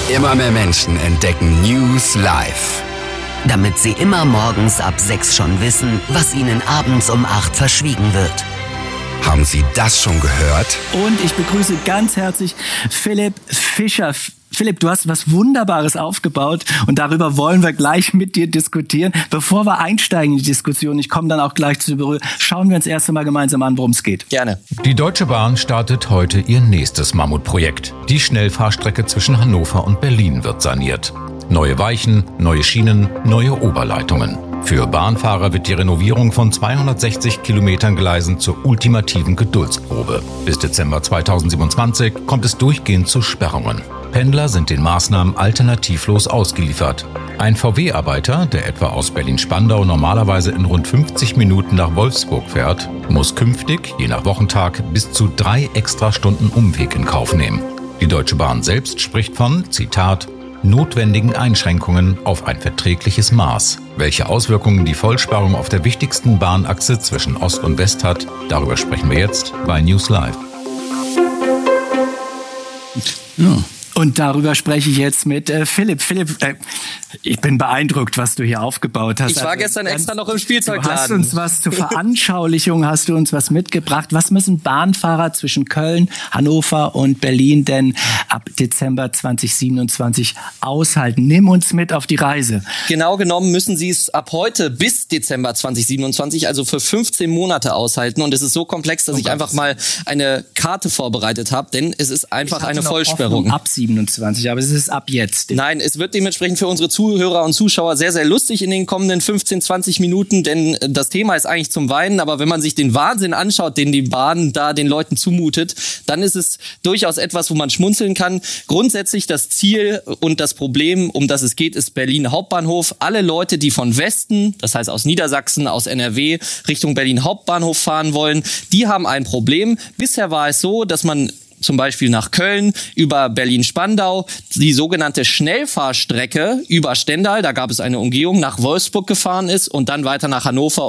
Immer mehr Menschen entdecken News Live. Damit sie immer morgens ab 6 schon wissen, was ihnen abends um 8 verschwiegen wird. Haben Sie das schon gehört? Und ich begrüße ganz herzlich Philipp Fischer. Philipp, du hast was Wunderbares aufgebaut und darüber wollen wir gleich mit dir diskutieren. Bevor wir einsteigen in die Diskussion, ich komme dann auch gleich zu Berührung, schauen wir uns erst einmal gemeinsam an, worum es geht. Gerne. Die Deutsche Bahn startet heute ihr nächstes Mammutprojekt. Die Schnellfahrstrecke zwischen Hannover und Berlin wird saniert. Neue Weichen, neue Schienen, neue Oberleitungen. Für Bahnfahrer wird die Renovierung von 260 Kilometern Gleisen zur ultimativen Geduldsprobe. Bis Dezember 2027 kommt es durchgehend zu Sperrungen. Pendler sind den Maßnahmen alternativlos ausgeliefert. Ein VW-Arbeiter, der etwa aus Berlin-Spandau normalerweise in rund 50 Minuten nach Wolfsburg fährt, muss künftig, je nach Wochentag, bis zu 3 Extrastunden Umweg in Kauf nehmen. Die Deutsche Bahn selbst spricht von, Zitat, notwendigen Einschränkungen auf ein verträgliches Maß. Welche Auswirkungen die Vollsperrung auf der wichtigsten Bahnachse zwischen Ost und West hat, darüber sprechen wir jetzt bei News Live. Ja. Und darüber spreche ich jetzt mit Philipp. Philipp, ich bin beeindruckt, was du hier aufgebaut hast. Ich war gestern extra noch im Spielzeugladen. Du hast uns was zur Veranschaulichung, hast du uns was mitgebracht. Was müssen Bahnfahrer zwischen Köln, Hannover und Berlin denn ab Dezember 2027 aushalten? Nimm uns mit auf die Reise. Genau genommen müssen sie es ab heute bis Dezember 2027, also für 15 Monate aushalten. Und es ist so komplex, dass ich einfach mal eine Karte vorbereitet habe, denn es ist einfach eine Vollsperrung. Ab 27, aber es ist ab jetzt. Nein, es wird dementsprechend für unsere Zuhörer und Zuschauer sehr, sehr lustig in den kommenden 15, 20 Minuten, denn das Thema ist eigentlich zum Weinen, aber wenn man sich den Wahnsinn anschaut, den die Bahn da den Leuten zumutet, dann ist es durchaus etwas, wo man schmunzeln kann. Grundsätzlich das Ziel und das Problem, um das es geht, ist Berlin Hauptbahnhof. Alle Leute, die von Westen, das heißt aus Niedersachsen, aus NRW, Richtung Berlin Hauptbahnhof fahren wollen, die haben ein Problem. Bisher war es so, dass man zum Beispiel nach Köln über Berlin-Spandau die sogenannte Schnellfahrstrecke über Stendal, da gab es eine Umgehung, nach Wolfsburg gefahren ist und dann weiter nach Hannover